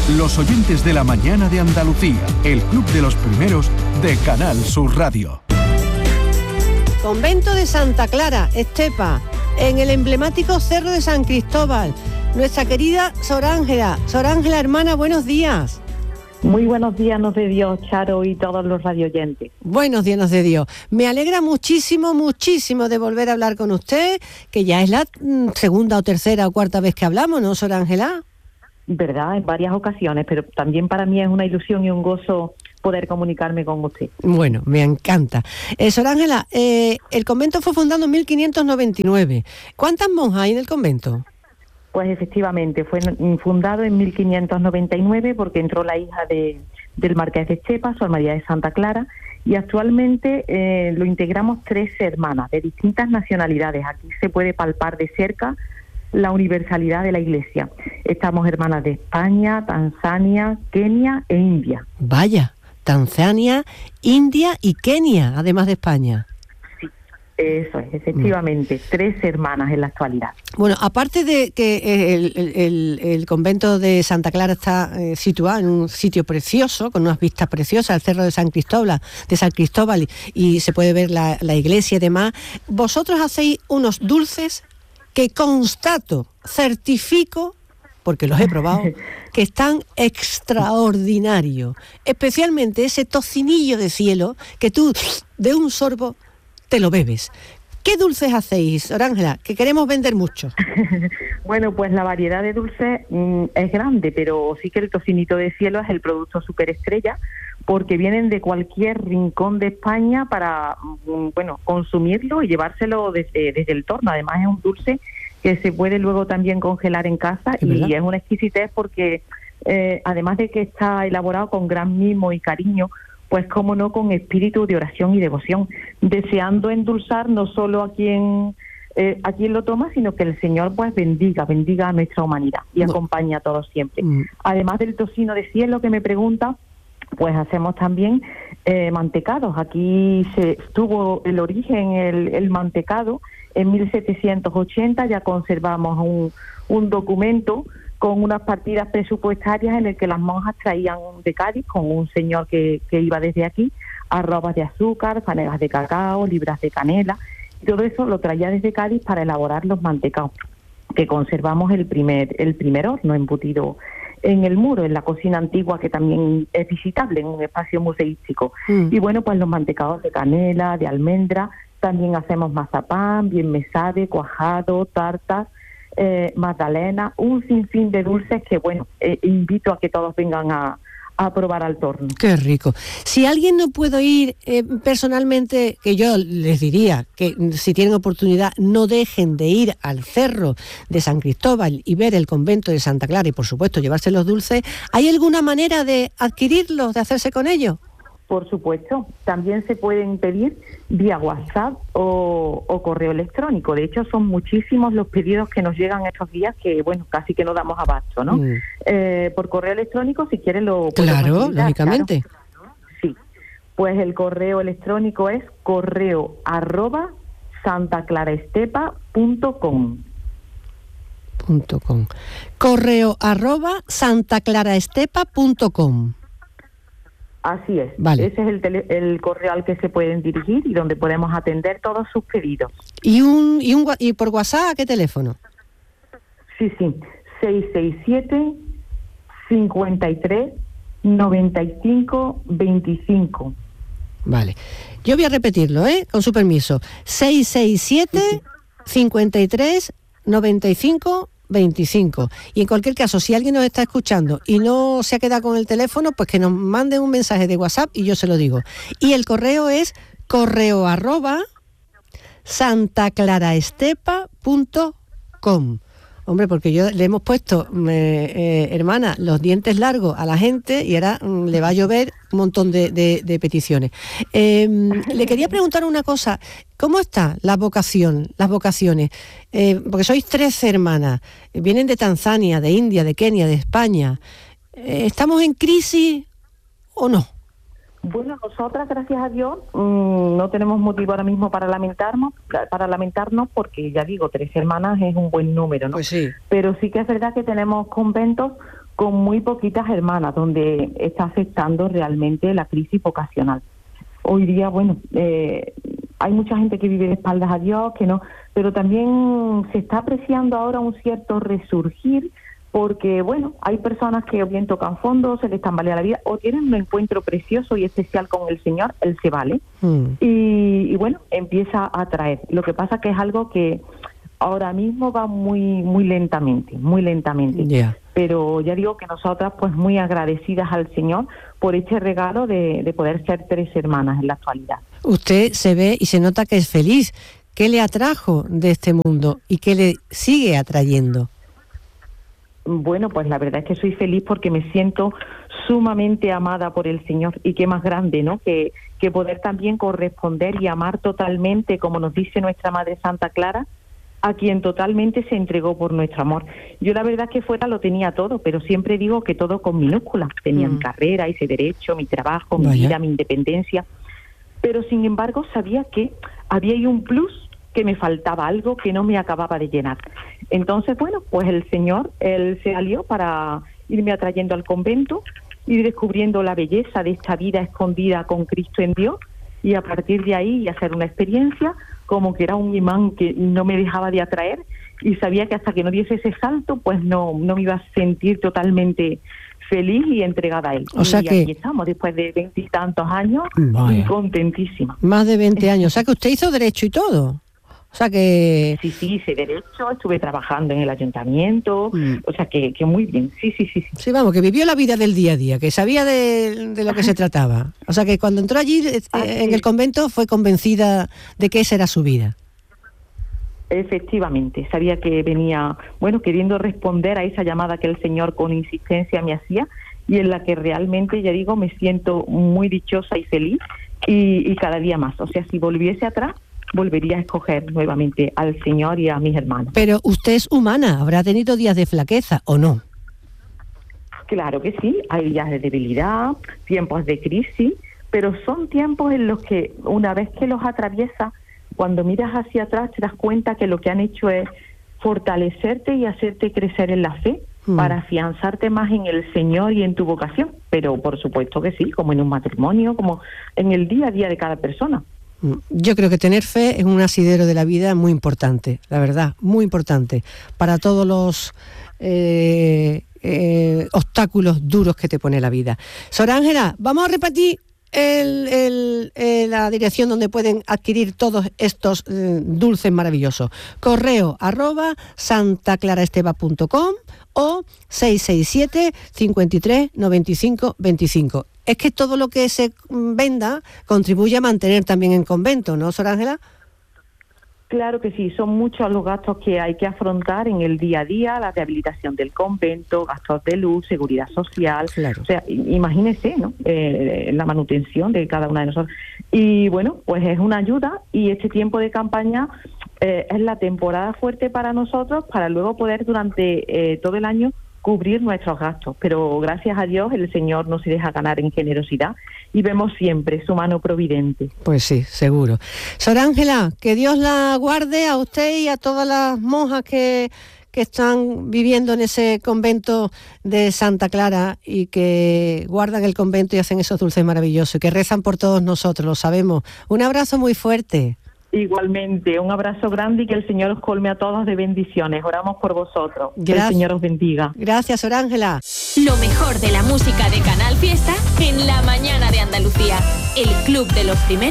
Los oyentes de la mañana de Andalucía, el club de los primeros de Canal Sur Radio. Convento de Santa Clara, Estepa, en el emblemático Cerro de San Cristóbal. Nuestra querida Sor Ángela. Sor Ángela, hermana, buenos días. Muy buenos días, nos de Dios, Charo, y todos los radioyentes. Buenos días, nos de Dios. Me alegra muchísimo, muchísimo de volver a hablar con usted, que ya es la segunda o tercera o cuarta vez que hablamos, ¿no, Sor Ángela? Verdad, en varias ocasiones, pero también para mí es una ilusión y un gozo poder comunicarme con usted. Bueno, me encanta. Sor Ángela, el convento fue fundado en 1599. ¿Cuántas monjas hay en el convento? Pues efectivamente, fue fundado en 1599 porque entró la hija del marqués de Estepa, Sor María de Santa Clara, y actualmente lo integramos 3 hermanas de distintas nacionalidades. Aquí se puede palpar de cerca la universalidad de la Iglesia. Estamos hermanas de España, Tanzania, Kenia e India. Vaya, Tanzania, India y Kenia, además de España. Sí, eso es, efectivamente, 3 hermanas en la actualidad. Bueno, aparte de que el convento de Santa Clara está situado en un sitio precioso, con unas vistas preciosas, el Cerro de San Cristóbal, y se puede ver la iglesia y demás, vosotros hacéis unos dulces que constato, certifico, porque los he probado, que están extraordinarios. Especialmente ese tocinillo de cielo que tú, de un sorbo, te lo bebes. ¿Qué dulces hacéis, Sor Ángela? Que queremos vender mucho. Bueno, pues la variedad de dulces es grande, pero sí que el tocinito de cielo es el producto superestrella, porque vienen de cualquier rincón de España para, consumirlo y llevárselo desde el torno. Además es un dulce que se puede luego también congelar en casa y es una exquisitez porque además de que está elaborado con gran mimo y cariño, pues cómo no, con espíritu de oración y devoción, deseando endulzar no solo a quien lo toma, sino que el Señor pues bendiga a nuestra humanidad y acompañe a todos siempre. Además del tocino de cielo que me pregunta, pues hacemos también mantecados. Aquí se tuvo el origen el mantecado. En 1780 ya conservamos un documento con unas partidas presupuestarias en el que las monjas traían de Cádiz, con un señor que iba desde aquí, arrobas de azúcar, fanegas de cacao, libras de canela, y todo eso lo traía desde Cádiz para elaborar los mantecados, que conservamos el primer horno embutido en el muro, en la cocina antigua, que también es visitable en un espacio museístico. Y bueno, pues los mantecados de canela, de almendra, también hacemos mazapán, bien mesade, cuajado, tartas, magdalena, un sinfín de dulces que, invito a que todos vengan a probar al torno. Qué rico. Si alguien no puede ir personalmente, que yo les diría que si tienen oportunidad no dejen de ir al Cerro de San Cristóbal y ver el convento de Santa Clara y por supuesto llevarse los dulces, ¿hay alguna manera de adquirirlos, de hacerse con ellos? Por supuesto, también se pueden pedir vía WhatsApp o correo electrónico. De hecho, son muchísimos los pedidos que nos llegan estos días que, casi que no damos abasto, ¿no? Por correo electrónico, si quieren lo puedo Claro, facilitar, lógicamente. Claro. Sí, pues el correo electrónico es correo@santaclaraestepa.com. correo@santaclaraestepa.com. Así es, vale. Ese es el correo al que se pueden dirigir y donde podemos atender todos sus pedidos. ¿Y por WhatsApp a qué teléfono? Sí, 667 53 95 25. Vale, yo voy a repetirlo, con su permiso. 667 53 95 25. Y en cualquier caso, si alguien nos está escuchando y no se ha quedado con el teléfono, pues que nos manden un mensaje de WhatsApp y yo se lo digo. Y el correo es correo@santaclaraestepa.com. Hombre, porque le hemos puesto, hermana, los dientes largos a la gente y ahora le va a llover un montón de peticiones. Le quería preguntar una cosa. ¿Cómo está las vocaciones? Porque sois 13 hermanas. Vienen de Tanzania, de India, de Kenia, de España. ¿Estamos en crisis o no? Bueno, nosotras, gracias a Dios, no tenemos motivo ahora mismo para lamentarnos, porque ya digo, 3 hermanas es un buen número, ¿no? Pues sí. Pero sí que es verdad que tenemos conventos con muy poquitas hermanas, donde está afectando realmente la crisis vocacional. Hoy día, hay mucha gente que vive de espaldas a Dios, que no, pero también se está apreciando ahora un cierto resurgir, porque, hay personas que o bien tocan fondo, se les tambalea la vida, o tienen un encuentro precioso y especial con el Señor, Él se vale, y empieza a atraer. Lo que pasa que es algo que ahora mismo va muy lentamente, Yeah. Pero ya digo que nosotras pues muy agradecidas al Señor por este regalo de poder ser 3 hermanas en la actualidad. Usted se ve y se nota que es feliz. ¿Qué le atrajo de este mundo y qué le sigue atrayendo? Bueno, pues la verdad es que soy feliz porque me siento sumamente amada por el Señor, y qué más grande, ¿no? Que poder también corresponder y amar totalmente, como nos dice nuestra Madre Santa Clara, a quien totalmente se entregó por nuestro amor. Yo la verdad es que fuera lo tenía todo, pero siempre digo que todo con minúsculas. Tenía mi carrera, hice derecho, mi trabajo, mi vida, mi independencia, pero sin embargo sabía que había ahí un plus, que me faltaba algo que no me acababa de llenar. Entonces, pues el Señor, Él se alió para irme atrayendo al convento, ir descubriendo la belleza de esta vida escondida con Cristo en Dios, y a partir de ahí hacer una experiencia como que era un imán que no me dejaba de atraer, y sabía que hasta que no diese ese salto, pues no me iba a sentir totalmente feliz y entregada a Él. O sea, y que aquí estamos, después de 20 y tantos años, y contentísima. Más de 20 años, o sea que usted hizo derecho y todo. O sea que... Sí, hice derecho, estuve trabajando en el ayuntamiento, o sea que muy bien, sí. Sí, vamos, que vivió la vida del día a día, que sabía de lo que se trataba. O sea que cuando entró allí en el convento fue convencida de que esa era su vida. Efectivamente, sabía que venía, queriendo responder a esa llamada que el Señor con insistencia me hacía, y en la que realmente, ya digo, me siento muy dichosa y feliz, y cada día más. O sea, si volviese atrás, volvería a escoger nuevamente al Señor y a mis hermanos. Pero usted es humana, habrá tenido días de flaqueza, ¿o no? Claro que sí, hay días de debilidad, tiempos de crisis, pero son tiempos en los que, una vez que los atraviesas, cuando miras hacia atrás te das cuenta que lo que han hecho es fortalecerte y hacerte crecer en la fe, para afianzarte más en el Señor y en tu vocación. Pero por supuesto que sí, como en un matrimonio, como en el día a día de cada persona. Yo creo que tener fe es un asidero de la vida muy importante, la verdad, muy importante, para todos los obstáculos duros que te pone la vida. Sor Ángela, vamos a repetir la dirección donde pueden adquirir todos estos dulces maravillosos. Correo @santaclaraesteva.com o 667 53 95 25. Es que todo lo que se venda contribuye a mantener también en convento, ¿no, Sor Ángela? Claro que sí, son muchos los gastos que hay que afrontar en el día a día, la rehabilitación del convento, gastos de luz, seguridad social, claro. O sea, imagínese, ¿no? La manutención de cada una de nosotros. Y pues es una ayuda, y este tiempo de campaña es la temporada fuerte para nosotros, para luego poder durante todo el año cubrir nuestros gastos, pero gracias a Dios el Señor no se deja ganar en generosidad, y vemos siempre su mano providente. Pues sí, seguro. Sor Ángela, que Dios la guarde a usted y a todas las monjas que están viviendo en ese convento de Santa Clara, y que guardan el convento y hacen esos dulces maravillosos, y que rezan por todos nosotros, lo sabemos. Un abrazo muy fuerte. Igualmente, un abrazo grande, y que el Señor os colme a todos de bendiciones. Oramos por vosotros. Gracias. Que el Señor os bendiga. Gracias, Sor Ángela. Lo mejor de la música de Canal Fiesta en la mañana de Andalucía. El Club de los Primeros.